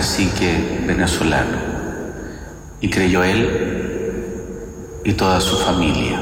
cacique venezolano, y creyó él y toda su familia.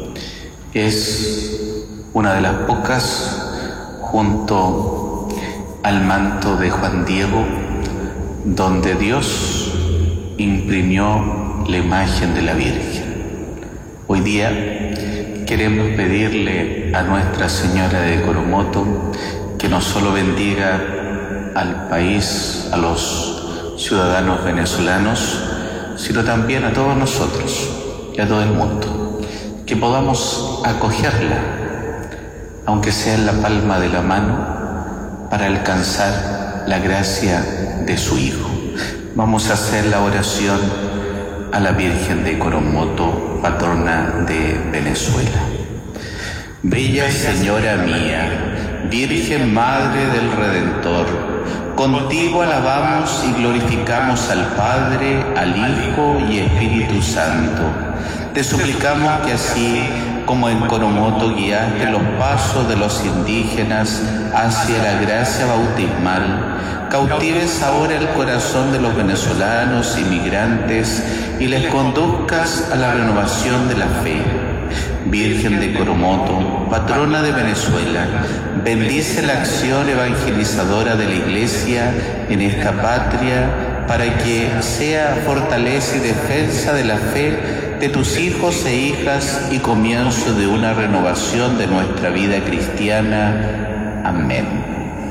Es una de las pocas, junto al manto de Juan Diego, donde Dios imprimió la imagen de la Virgen. Hoy día queremos pedirle a Nuestra Señora de Coromoto que no solo bendiga al país, a los ciudadanos venezolanos, sino también a todos nosotros y a todo el mundo, que podamos acogerla, aunque sea en la palma de la mano, para alcanzar la gracia de su Hijo. Vamos a hacer la oración a la Virgen de Coromoto, patrona de Venezuela. Bella Señora mía, Virgen Madre del Redentor, contigo alabamos y glorificamos al Padre, al Hijo y Espíritu Santo. Te suplicamos que así como en Coromoto guiaste los pasos de los indígenas hacia la gracia bautismal, cautives ahora el corazón de los venezolanos inmigrantes y les conduzcas a la renovación de la fe. Virgen de Coromoto, patrona de Venezuela, bendice la acción evangelizadora de la Iglesia en esta patria para que sea fortaleza y defensa de la fe de tus hijos e hijas y comienzo de una renovación de nuestra vida cristiana. Amén.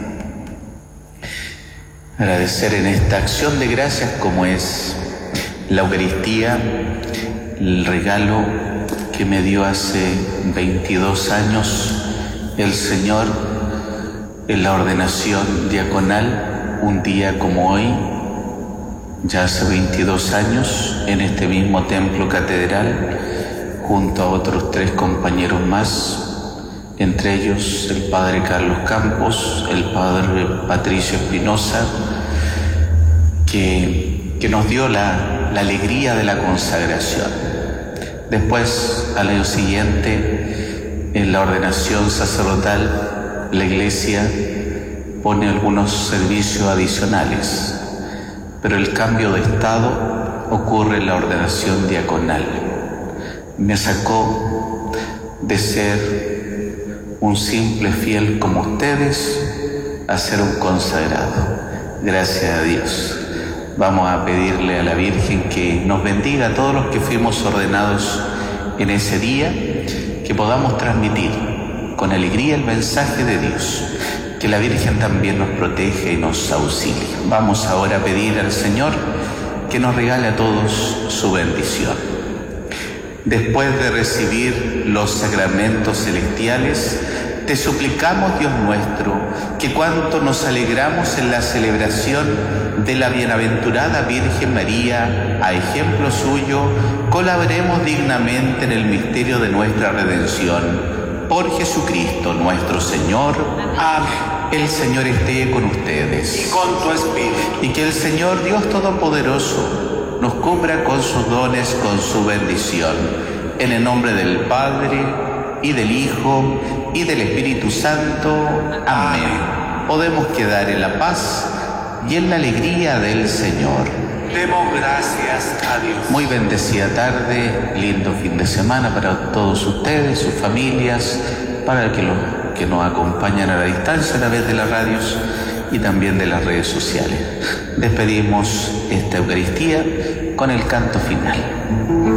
Agradecer en esta acción de gracias como es la Eucaristía, el regalo que me dio hace 22 años el Señor en la ordenación diaconal, un día como hoy, ya hace 22 años, en este mismo templo catedral, junto a otros 3 compañeros más, entre ellos el Padre Carlos Campos, el Padre Patricio Espinosa, que nos dio la alegría de la consagración. Después, al año siguiente, en la ordenación sacerdotal, la Iglesia pone algunos servicios adicionales, pero el cambio de estado ocurre en la ordenación diaconal. Me sacó de ser un simple fiel como ustedes a ser un consagrado. Gracias a Dios. Vamos a pedirle a la Virgen que nos bendiga a todos los que fuimos ordenados en ese día, que podamos transmitir con alegría el mensaje de Dios, que la Virgen también nos proteja y nos auxilie. Vamos ahora a pedir al Señor que nos regale a todos su bendición. Después de recibir los sacramentos celestiales, te suplicamos, Dios nuestro, que cuanto nos alegramos en la celebración de la bienaventurada Virgen María, a ejemplo suyo, colaboremos dignamente en el misterio de nuestra redención. Por Jesucristo nuestro Señor. Amén. El Señor esté con ustedes. Y con tu espíritu. Y que el Señor Dios Todopoderoso nos cubra con sus dones, con su bendición. En el nombre del Padre, y del Hijo, y del Espíritu Santo. Amén. Podemos quedar en la paz y en la alegría del Señor. Demos gracias a Dios. Muy bendecida tarde, lindo fin de semana para todos ustedes, sus familias, para los que nos acompañan a la distancia a través de las radios y también de las redes sociales. Despedimos esta Eucaristía con el canto final.